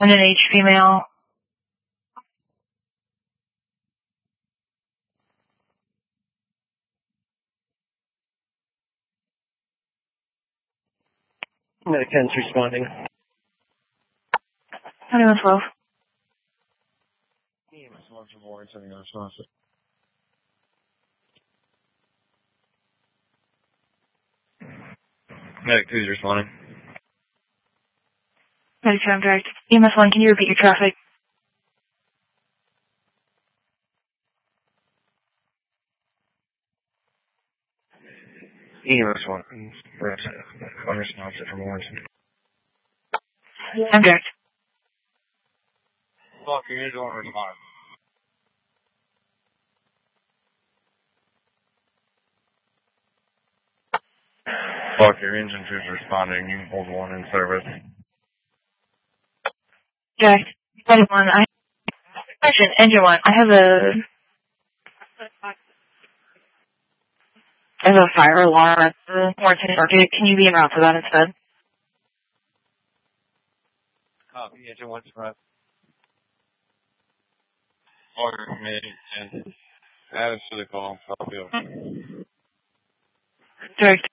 and an H female. Medic 10's responding. 2112. EMS 1 for more, sending a response. Medic 2's responding. Medic 2, I'm direct. EMS 1, can you repeat your traffic? EMS 1, unresponsive from Warrington. I'm direct. Fuck, you don't respond. Fuck, your engine 2's responding. You can hold 1 in service. Direct. Medic 1, engine 1, I have a fire alarm at the Warrington Market. Can you be en route for that instead? Copy, engine 1's press. Order made and add us to the call. Copy. Direct.